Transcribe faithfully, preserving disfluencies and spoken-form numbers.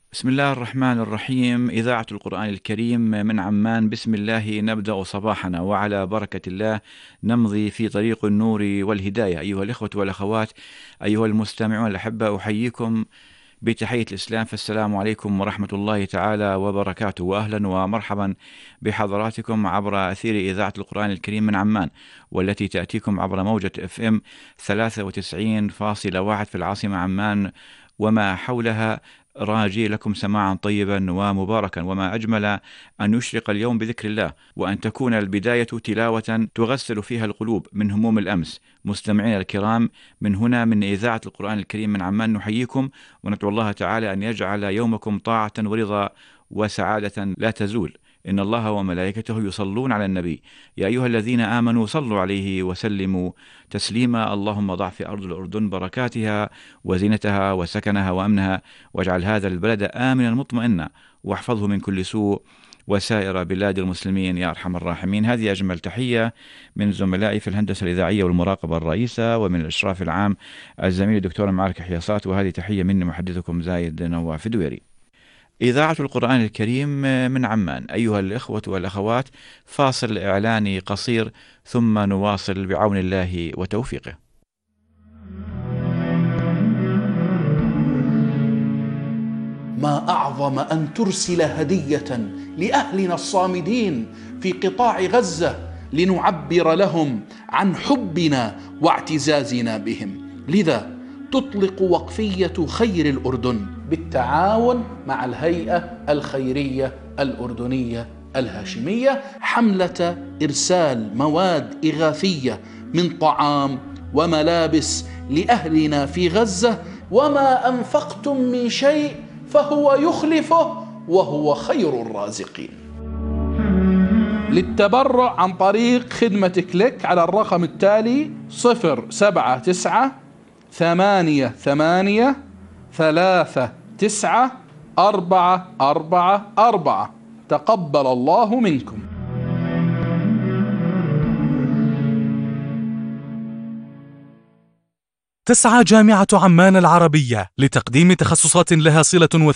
بسم الله الرحمن الرحيم. إذاعة القرآن الكريم من عمان، بسم الله نبدأ صباحنا وعلى بركة الله نمضي في طريق النور والهداية. أيها الإخوة والأخوات، أيها المستمعون الأحبة، أحييكم بتحية الإسلام، فالسلام عليكم ورحمة الله تعالى وبركاته، وأهلا ومرحبا بحضراتكم عبر أثير إذاعة القرآن الكريم من عمان، والتي تأتيكم عبر موجة اف ام ثلاثة وتسعين فاصلة واحد في العاصمة عمان وما حولها، راجي لكم سماعا طيبا ومباركا. وما أجمل أن يشرق اليوم بذكر الله، وأن تكون البداية تلاوة تغسل فيها القلوب من هموم الأمس. مستمعين الكرام، من هنا من إذاعة القرآن الكريم من عمان نحييكم وندعو الله تعالى أن يجعل يومكم طاعة ورضا وسعادة لا تزول. إن الله وملائكته يصلون على النبي، يا أيها الذين آمنوا صلوا عليه وسلموا تسليما. اللهم ضع في أرض الأردن بركاتها وزينتها وسكنها وأمنها، واجعل هذا البلد آمنا مطمئنا، واحفظه من كل سوء وسائر بلاد المسلمين يا أرحم الراحمين. هذه أجمل تحية من زملائي في الهندسة الإذاعية والمراقبة الرئيسة، ومن الإشراف العام الزميل الدكتور معارك حياصات، وهذه تحية مني محدثكم زايد نواف دويري. إذاعة القرآن الكريم من عمان. أيها الإخوة والأخوات، فاصل إعلاني قصير ثم نواصل بعون الله وتوفيقه. ما أعظم أن ترسل هدية لأهلنا الصامدين في قطاع غزة لنعبر لهم عن حبنا واعتزازنا بهم. لذا تطلق وقفية خير الأردن بالتعاون مع الهيئة الخيرية الأردنية الهاشمية حملة إرسال مواد إغاثية من طعام وملابس لأهلنا في غزة. وما أنفقتم من شيء فهو يخلفه وهو خير الرازقين. للتبرع عن طريق خدمة كليك على الرقم التالي: صفر سبعة تسعة ثمانية ثمانية ثلاثة تسعة أربعة أربعة أربعة. تقبل الله منكم. تسعى جامعة عمان العربية لتقديم تخصصات لها صلة